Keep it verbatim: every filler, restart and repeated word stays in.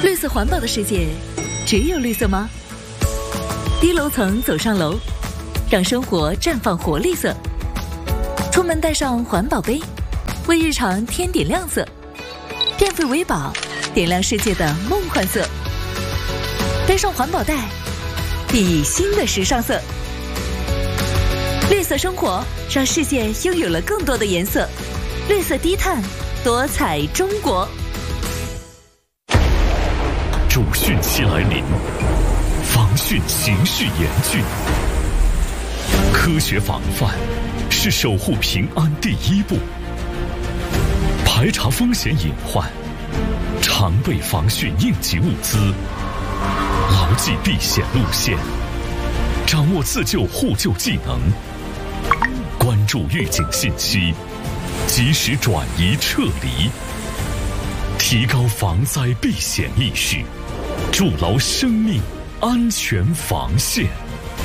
绿色环保的世界，只有绿色吗？低楼层走上楼，让生活绽放活力色。出门带上环保杯，为日常添点亮色。变废为宝，点亮世界的梦幻色。背上环保袋，熠熠新的时尚色。绿色生活，让世界拥有了更多的颜色。绿色低碳，多彩中国。 主汛期来临，防汛形势严峻。科学防范是守护平安第一步。排查风险隐患，常备防汛应急物资，牢记避险路线，掌握自救互救技能，关注预警信息，及时转移撤离，提高防灾避险意识，筑牢生命安全防线。